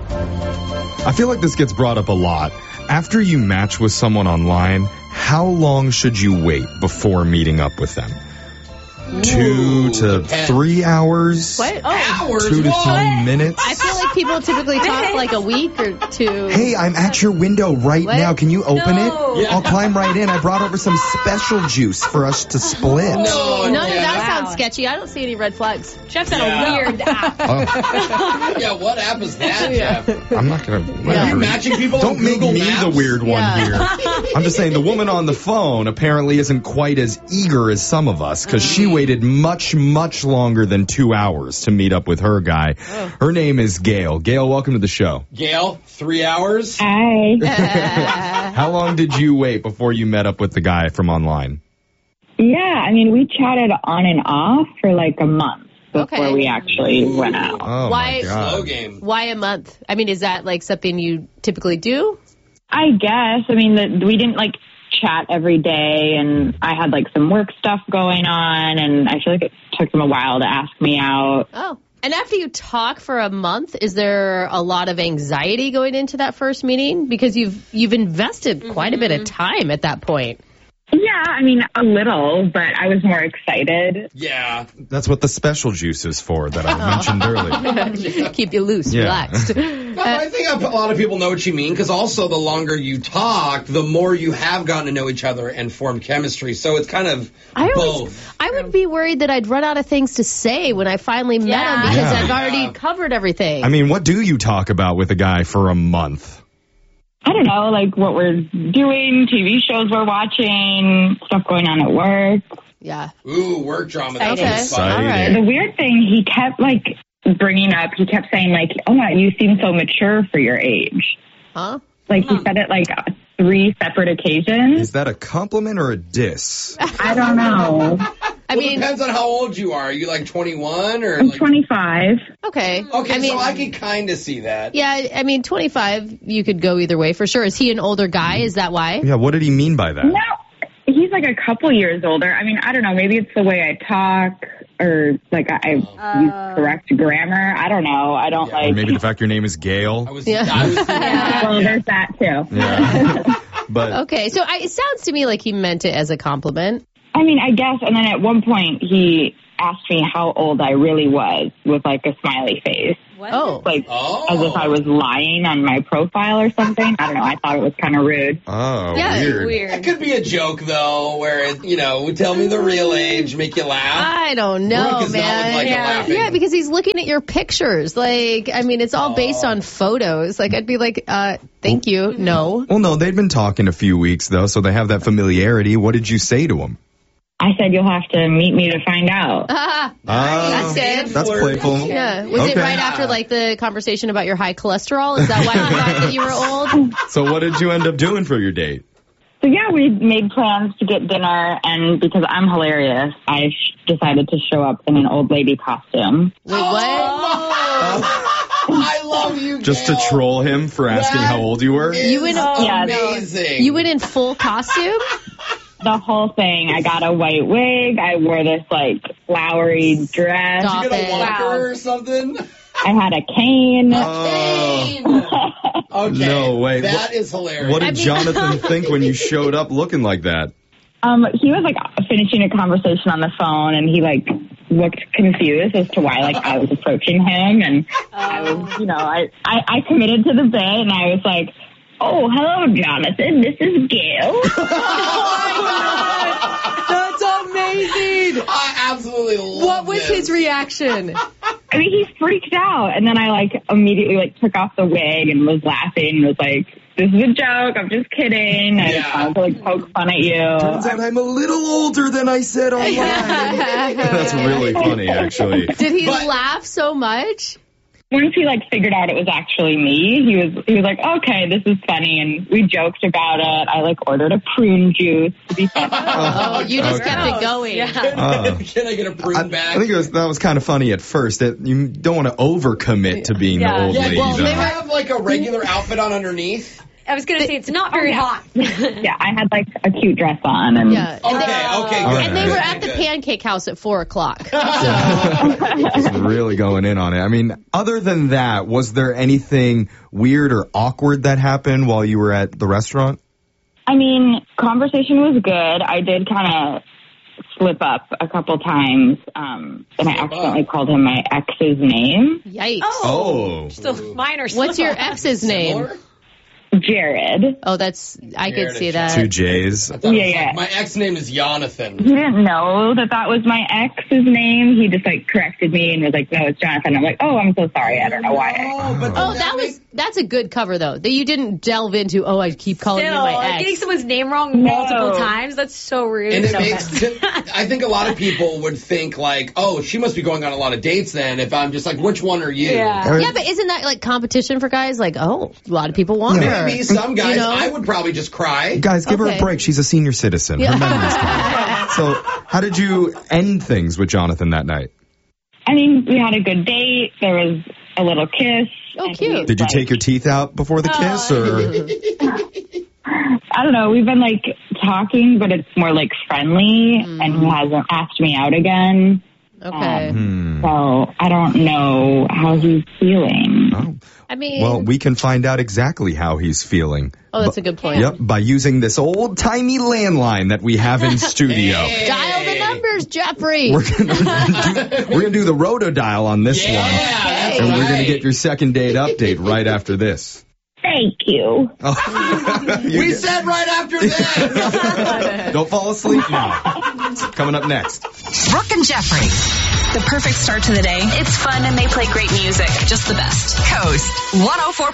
I feel like this gets brought up a lot. After you match with someone online, how long should you wait before meeting up with them? 2 to 3 hours? What? Hours? 2 to 3 minutes? I feel like people typically talk like a week or two. Hey, I'm at your window right now. Can you open it? Yeah. I'll climb right in. I brought over some special juice for us to split. None of that Yeah. sounds sketchy. I don't see any red flags. Jeff's on Yeah. a weird app. Oh, Yeah, what app is that, Yeah. Jeff? I'm not going to... Are you matching people Don't on make Google me Maps? the weird one Yeah. here. I'm just saying the woman on the phone apparently isn't quite as eager as some of us because she waited much longer than 2 hours to meet up with her guy. Her name is Gail. Gail, welcome to the show. Gail, 3 hours? Hi. How long did you wait before you met up with the guy from online? Yeah, I mean, we chatted on and off for like a month before Okay. we actually went out. Oh, Why- my God. Slow game. Why a month? I mean, is that like something you typically do? I guess. I mean, we didn't like chat every day, and I had like some work stuff going on, and I feel like it took him a while to ask me out. Oh. And after you talk for a month, is there a lot of anxiety going into that first meeting? Because you've invested quite a bit of time at that point. Yeah, I mean, a little, but I was more excited. Yeah. That's what the special juice is for that I mentioned earlier. Keep you loose, Yeah. relaxed. But I think a lot of people know what you mean, because also the longer you talk, the more you have gotten to know each other and formed chemistry. So it's kind of both. I would be worried that I'd run out of things to say when I finally met him because Yeah. I've already covered everything. I mean, what do you talk about with a guy for a month? I don't know, like what we're doing, TV shows we're watching, stuff going on at work. yeah. Ooh, work drama. That's Okay. fun. All right. The weird thing, he kept like bringing up, he kept saying like, oh my, you seem so mature for your age. Huh? Like he said it like 3 separate occasions. Is that a compliment or a diss? I don't know. I Well, mean, depends on how old you are. Are you like 21 or I'm like 25. okay. Okay, I mean, so I could kind of see that. yeah, I mean, 25, you could go either way for sure. Is he an older guy? Is that why? Yeah, what did he mean by that? No, he's like a couple years older. I mean, I don't know. Maybe it's the way I talk or like I use correct grammar. I don't know. I don't Or like. maybe the fact your name is Gail? I was Yeah. Well, there's that too. Yeah. But Okay, so it sounds to me like he meant it as a compliment. I mean, I guess. And then at one point, he asked me how old I really was with like a smiley face. Oh. Like Oh. as if I was lying on my profile or something. I don't know. I thought it was kind of rude. oh, Yeah, weird. It could be a joke though, where it, would tell me the real age, make you laugh. I don't know, Brooke is not man. like a laughing. Yeah, because he's looking at your pictures. Like, I mean, it's all based on photos. Like, I'd be like, thank you. No. Well, no, they'd been talking a few weeks, though, so they have that familiarity. What did you say to him? I said you'll have to meet me to find out. That's it. That's playful. Yeah. Was it Okay. right after, like, the conversation about your high cholesterol? Is that why you thought that you were old? So what did you end up doing for your date? So yeah, we made plans to get dinner, and because I'm hilarious, I decided to show up in an old lady costume. Wait, what? I love you, Just to Gail. troll him for asking how old you were? You went, Yeah, Amazing. you went in full costume? The whole thing. I got a white wig. I wore this like flowery dress. Stop Did you get a it. walker or something? I had a cane. Oh, Okay. No way. That is hilarious. what did Jonathan think when you showed up looking like that? He was like finishing a conversation on the phone, and he like looked confused as to why like I was approaching him, and I was, I committed to the bit, and I was like, "Oh, hello, Jonathan. This is Gail." That's amazing. I absolutely love What was this. his reaction? I mean, he freaked out, and then I like immediately like took off the wig and was laughing and was like, "This is a joke. I'm just kidding. I Yeah. wanted to like poke fun at you." Turns out I'm a little older than I said online. That's really funny, actually. Did he But- laugh so much? Once he like figured out it was actually me, he was like, "Okay, this is funny," and we joked about it. I like ordered a prune juice to be funny. Oh, you just kept it going. Can I get a prune I back? think that was kind of funny at first. You don't want to overcommit to being the old Yeah, lady, well, though. they have like a regular outfit on underneath. I was going to say, it's not very hot. Yeah, I had like a cute dress on. And Yeah. Okay, good. And they were at the Good. Pancake House at 4:00. Just really going in on it. I mean, other than that, was there anything weird or awkward that happened while you were at the restaurant? I mean, conversation was good. I did kind of slip up a couple times, and I accidentally called him my ex's name. Yikes. Oh. Just a minor What's your slip-up. ex's name? Similar? Jared. Oh, I could Jared see and that. 2 J's. I thought it was Yeah. like, my ex name is Jonathan. He didn't know that was my ex's name. He just like corrected me and was like, "No, it's Jonathan." I'm like, "Oh, I'm so sorry. I don't know why." Oh, that's a good cover though. That you didn't delve into. Oh, I keep calling you Still, my ex. getting someone's name wrong multiple times, that's so rude. And it makes, I think a lot of people would think like, oh, she must be going on a lot of dates then if I'm just like, which one are you? Yeah. Yeah, but isn't that like competition for guys? Like, oh, a lot of people want her. Maybe some guys, You know? I would probably just cry. Guys, give her Okay. a break. She's a senior citizen. Her memory's gone. So, how did you end things with Jonathan that night? I mean, we had a good date. There was a little kiss. Oh, and cute. he, Did you like, take your teeth out before the kiss, or I don't know. We've been like talking, but it's more like friendly, and he hasn't asked me out again. Okay. So I don't know how he's feeling. oh, I mean, well, we can find out exactly how he's feeling. oh, that's a good point. Yep, by using this old-timey landline that we have in studio. Dial the numbers, Jeffrey. We're gonna do the rotodial on this one, that's and we're gonna right. get your second date update right after this. Thank you. We said right after this. Don't fall asleep now. Coming up next. Brooke and Jeffrey. The perfect start to the day. It's fun and they play great music. Just the best. Coast 104.